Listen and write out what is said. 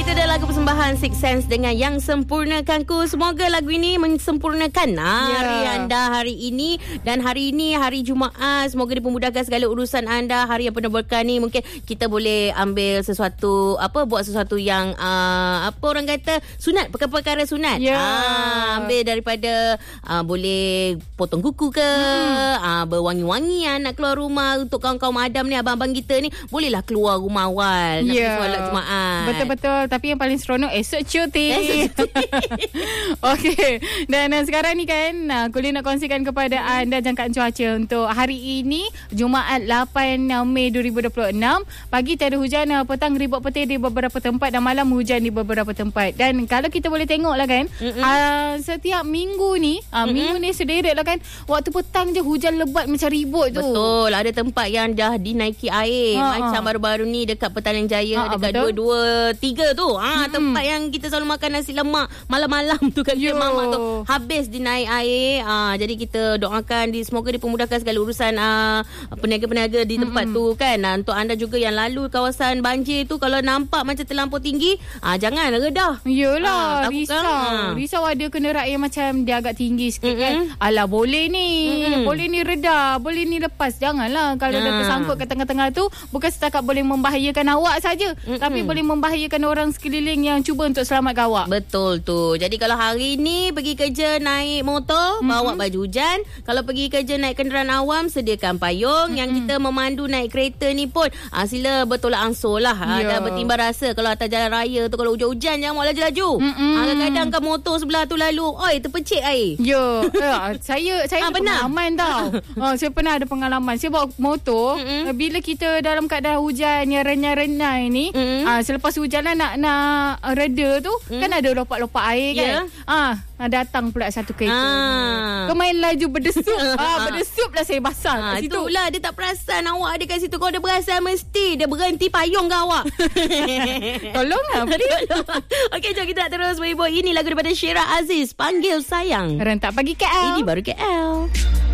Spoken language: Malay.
Itu adalah lagu persembahan Six Sense dengan Yang Sempurnakanku. Semoga lagu ini mensempurnakan hari anda hari ini. Dan hari ini hari Jumaat, semoga dipermudahkan segala urusan anda. Hari yang penuh berkah ni, mungkin kita boleh ambil sesuatu, buat sesuatu yang orang kata sunat, perkara-perkara sunat. Ambil daripada boleh potong kuku ke, berwangi-wangian nak keluar rumah. Untuk kaum-kaum Adam ni, abang-abang kita ni, bolehlah keluar rumah awal nak pergi solat Jumaat. Betul-betul. Tapi yang paling seronok esok cuti. Okey. Dan sekarang ni kan, Kulin nak kongsikan kepada anda jangkaan cuaca untuk hari ini, Jumaat 8 Mei 2026. Pagi tiada hujan, petang ribut petir di beberapa tempat dan malam hujan di beberapa tempat. Dan kalau kita boleh tengok lah kan, setiap minggu ni, minggu ni sederet lah kan, waktu petang je hujan lebat macam ribut tu. Betul. Ada tempat yang dah dinaiki air. Macam baru-baru ni dekat Petaling Jaya, dekat 223 tu. Tempat yang kita selalu makan nasi lemak malam-malam tu kan, mamak tu habis dinaik air. Jadi kita doakan semoga dipermudahkan segala urusan peniaga-peniaga di tempat tu kan. Untuk anda juga yang lalu kawasan banjir tu, kalau nampak macam terlampau tinggi, jangan redah. Yelah, risau ada kenderaan yang macam dia agak tinggi sikit kan. Alah, boleh ni reda, boleh ni lepas. Janganlah kalau dah tersangkut ke tengah-tengah tu, bukan setakat boleh membahayakan awak saja, tapi boleh membahayakan orang sekeliling yang cuba untuk selamatkan awak. Betul tu. Jadi kalau hari ni pergi kerja naik motor, bawa baju hujan. Kalau pergi kerja naik kenderaan awam, sediakan payung. Yang kita memandu naik kereta ni pun sila bertolak ansur lah. Dan bertimbang rasa. Kalau atas jalan raya tu, kalau hujan-hujan, jangan buat laju-laju. Kadang-kadang kan motor sebelah tu lalu, terpecik air. Saya pengalaman tau. Saya pernah ada pengalaman. Saya bawa motor, bila kita dalam keadaan hujan yang renyai-renyai ni, selepas hujan nak reda tu, kan ada lopak-lopak air kan. Datang pula satu kereta. Kemain laju berdesup. Berdesup lah saya basah kat situ. Itulah, dia tak perasan awak ada kat situ. Kalau dia perasan, mesti dia berhenti payung ke awak. Tolong lah, please. Okey, jom kita nak terus berhibur. Ini lagu daripada Syirah Aziz, Panggil Sayang. Rentak pagi KL. Ini baru KL.